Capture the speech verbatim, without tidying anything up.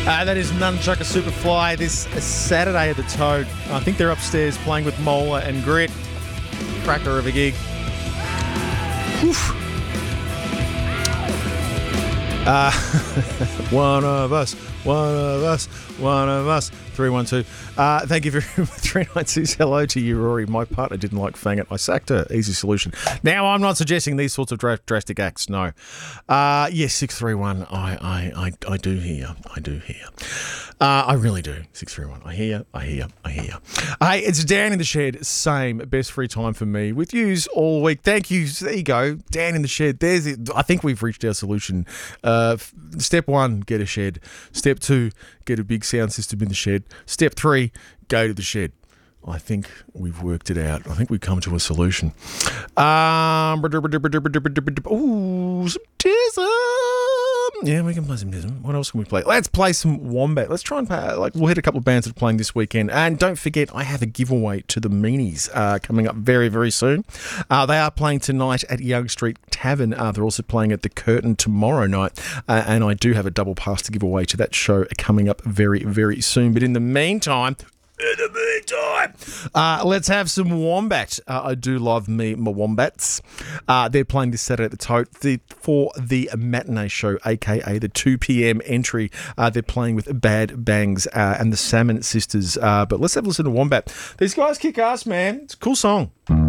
Uh, that is Nunchucker Superfly this Saturday at the Toad. I think they're upstairs playing with Mola and Grit. Cracker of a gig. Oof. Uh, one of us, one of us, one of us. three one two. Uh, thank you very much. three nine two. Hello to you, Rory. My partner didn't like Fang It. I sacked her. Easy solution. Now, I'm not suggesting these sorts of dra- drastic acts. No. Uh, yes, six three one. I, I, I, I do hear. I do hear. Uh, I really do. six three one. I hear. I hear. I hear. Hey, it's Dan in the Shed. Same. Best free time for me with yous all week. Thank you. There you go. Dan in the Shed. There's it. I think we've reached our solution. Uh, step one, get a shed. Step two, get a big sound system in the shed. Step three, go to the shed. I think we've worked it out. I think we've come to a solution. Um, ooh, some Tism. Yeah, we can play some Tism. What else can we play? Let's play some Wombat. Let's try and play, like, we'll hit a couple of bands that are playing this weekend. And don't forget, I have a giveaway to the Meanies uh, coming up very, very soon. Uh, they are playing tonight at Young Street Tavern. Uh, they're also playing at the Curtain tomorrow night. Uh, and I do have a double pass to give away to that show coming up very, very soon. But in the meantime... In the meantime, uh, let's have some Wombat. Uh, I do love me, my Wombats. Uh, they're playing this Saturday at the Tote the, for the matinee show, a k a the two p.m. entry. Uh, they're playing with Bad Bangs uh, and the Salmon Sisters. Uh, but let's have a listen to Wombat. These guys kick ass, man. It's a cool song.